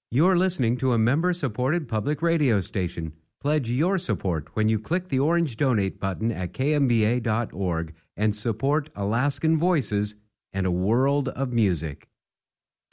You're listening to a member-supported public radio station. Pledge your support when you click the orange donate button at kmba.org and support Alaskan Voices and a world of music.